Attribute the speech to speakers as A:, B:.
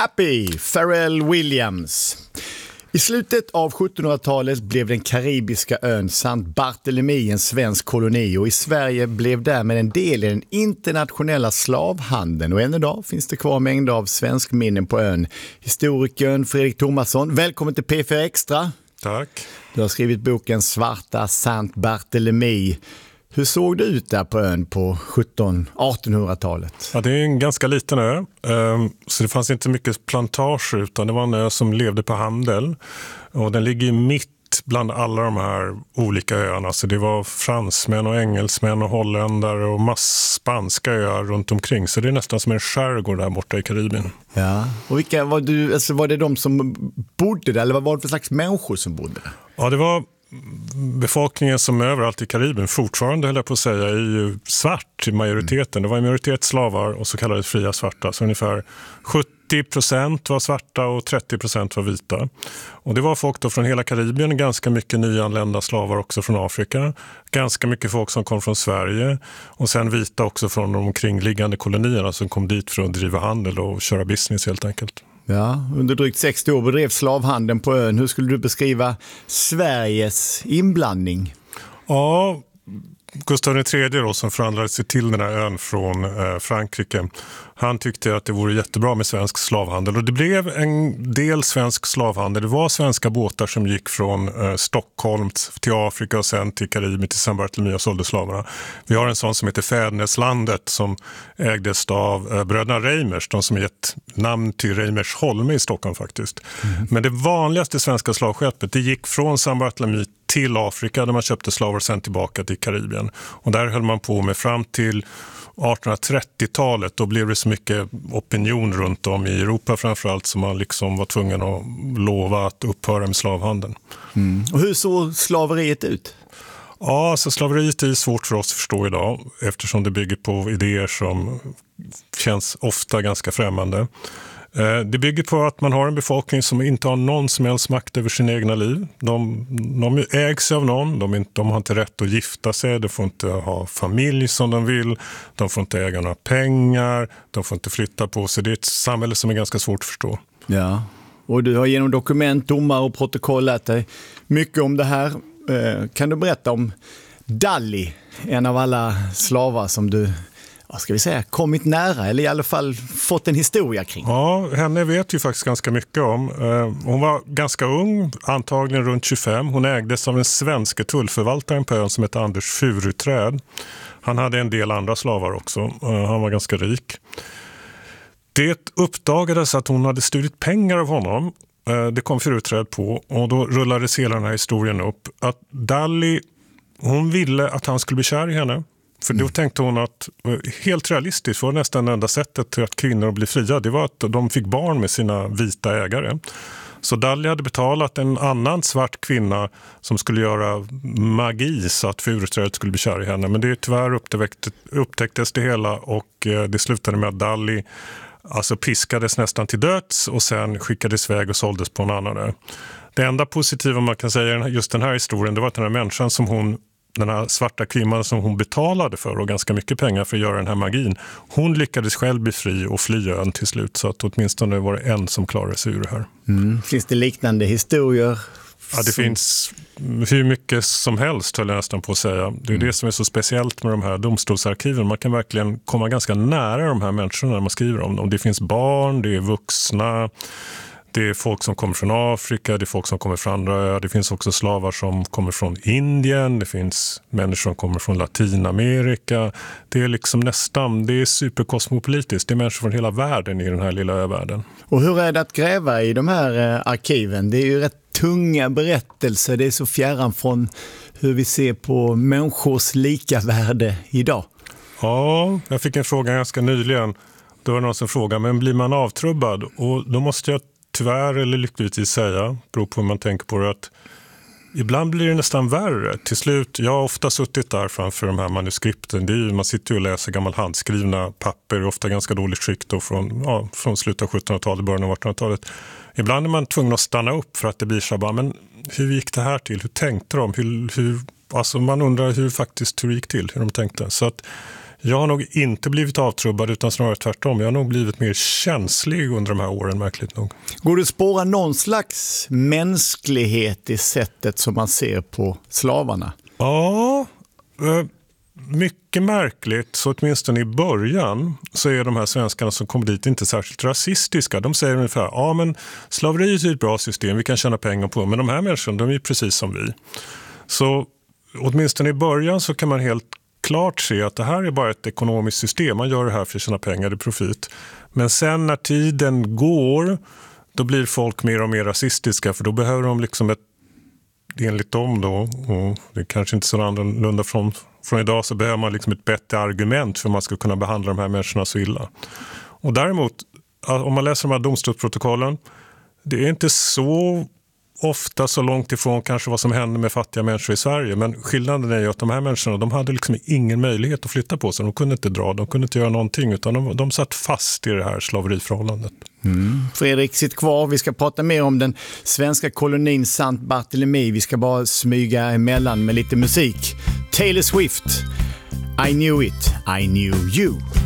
A: Happy, Pharrell Williams. I slutet av 1700-talet blev den karibiska ön Saint Barthélemy en svensk koloni och i Sverige blev därmed en del i den internationella slavhandeln. Och än idag finns det kvar mängder av svenskminnen på ön. Historikern Fredrik Thomasson, välkommen till P4 Extra.
B: Tack.
A: Du har skrivit boken Svarta Saint Barthélemy. Hur såg det ut där på ön på 1800-talet?
B: Ja, det är en ganska liten ö, så det fanns inte mycket plantager utan det var en ö som levde på handel. Och den ligger mitt bland alla de här olika öarna. Så det var fransmän och engelsmän och holländare och spanska öar runt omkring. Så det är nästan som en skärgård där borta i Karibien.
A: Ja, och vilka var det de som bodde där eller vad var det för slags människor som bodde där?
B: Ja, det var befolkningen som överallt i Karibien fortfarande, höll jag på att säga, är ju svart i majoriteten. Det var en majoritet slavar och så kallade fria svarta. Så ungefär 70% var svarta och 30% var vita. Och det var folk då från hela Karibien, ganska mycket nyanlända slavar också från Afrika. Ganska mycket folk som kom från Sverige och sen vita också från de omkringliggande kolonierna som kom dit för att driva handel och köra business helt enkelt.
A: Ja, under drygt 60 år bedrev slavhandeln på ön. Hur skulle du beskriva Sveriges inblandning?
B: Ja, Gustav III då, som förhandlade sig till den här ön från Frankrike. Han tyckte att det vore jättebra med svensk slavhandel och det blev en del svensk slavhandel. Det var svenska båtar som gick från Stockholm till Afrika och sen till Karibien till Saint Barthélemy och sålde slavarna. Vi har en sån som heter Fäderneslandet som ägdes av bröderna Reimers, de som gett namn till Reimers Holme i Stockholm faktiskt. Men det vanligaste svenska slavskeppet det gick från Saint Barthélemy till Afrika där man köpte slavar och sen tillbaka till Karibien. Och där höll man på med fram till 1830-talet. Då blev det så mycket opinion runt om i Europa framförallt som man liksom var tvungen att lova att upphöra med slavhandeln.
A: Och hur såg slaveriet ut?
B: Ja, alltså slaveriet är svårt för oss att förstå idag eftersom det bygger på idéer som känns ofta ganska främmande. Det bygger på att man har en befolkning som inte har någon som helst makt över sina egna liv. De ägs av någon, de har inte rätt att gifta sig, de får inte ha familj som de vill, de får inte äga några pengar, de får inte flytta på sig. Det är ett samhälle som är ganska svårt att förstå. Ja,
A: och du har genom dokument, domar och protokoll lärt dig mycket om det här. Kan du berätta om Dali, en av alla slavar som du kommit nära eller i alla fall fått en historia kring?
B: Ja, henne vet ju faktiskt ganska mycket om. Hon var ganska ung, antagligen runt 25. Hon ägdes av en svenska tullförvaltaren på ön som heter Anders Furuträd. Han hade en del andra slavar också. Han var ganska rik. Det uppdagades att hon hade stulit pengar av honom. Det kom Furuträd på och då rullades hela den här historien upp. Att Dali, hon ville att han skulle bli kär i henne. För då tänkte hon att helt realistiskt var nästan det enda sättet till att kvinnor blir fria. Det var att de fick barn med sina vita ägare. Så Dali hade betalat en annan svart kvinna som skulle göra magi så att Furuträd skulle bli kär i henne. Men det tyvärr upptäcktes det hela och det slutade med att Dali alltså piskades nästan till döds och sen skickades iväg och såldes på en annan ö. Det enda positiva man kan säga just den här historien det var att den här människan som den här svarta kvinnan som hon betalade för och ganska mycket pengar för att göra den här magin. Hon lyckades själv bli fri och fly ön till slut så att åtminstone var det en som klarade sig ur det här.
A: Finns det liknande historier?
B: Ja, det finns hur mycket som helst höll jag nästan på att säga. Det är det som är så speciellt med de här domstolsarkiven. Man kan verkligen komma ganska nära de här människorna när man skriver om dem. Det finns barn, det är vuxna. Det är folk som kommer från Afrika, det är folk som kommer från andra öar. Det finns också slavar som kommer från Indien, det finns människor som kommer från Latinamerika. Det är liksom det är superkosmopolitiskt. Det är människor från hela världen i den här lilla övärlden.
A: Och hur är det att gräva i de här arkiven? Det är ju rätt tunga berättelser. Det är så fjärran från hur vi ser på människors lika värde idag.
B: Ja, jag fick en fråga ganska nyligen. Då var det någon som frågade, men blir man avtrubbad? Och då måste jag tyvärr eller lyckligtvis säga, beror på hur man tänker på det, att ibland blir det nästan värre. Till slut, jag har ofta suttit där framför de här manuskripten. Det är ju, man sitter ju och läser gammal handskrivna papper, ofta ganska dåligt skick då från slutet av 1700-talet, början av 1800-talet. Ibland är man tvungen att stanna upp för att det blir så bara, men hur gick det här till? Hur tänkte de? Alltså man undrar hur det gick till, hur de tänkte. Så att Jag har nog inte blivit avtrubbad utan snarare tvärtom. Jag har nog blivit mer känslig under de här åren, märkligt nog.
A: Går det att spåra någon slags mänsklighet i sättet som man ser på slavarna?
B: Ja, mycket märkligt. Så åtminstone i början så är de här svenskarna som kommer dit inte särskilt rasistiska. De säger ungefär, ja men slaveriet är ett bra system, vi kan tjäna pengar på, men de här människorna, de är precis som vi. Så åtminstone i början så kan man helt klart se att det här är bara ett ekonomiskt system. Man gör det här för att tjäna pengar, det är profit. Men sen när tiden går, då blir folk mer och mer rasistiska, för då behöver de liksom enligt dem då, och det är kanske inte så annorlunda från idag, så behöver man liksom ett bättre argument för att man ska kunna behandla de här människorna så illa. Och däremot, om man läser de här domstolsprotokollen, det är inte så ofta så långt ifrån kanske vad som händer med fattiga människor i Sverige. Men skillnaden är ju att de här människorna, de hade liksom ingen möjlighet att flytta på sig. De kunde inte dra, de kunde inte göra någonting, utan de satt fast i det här slaveriförhållandet.
A: Fredrik, sitt kvar. Vi ska prata mer om den svenska kolonin Sant Barthélemy. Vi ska bara smyga emellan med lite musik. Taylor Swift, I knew it, I knew you.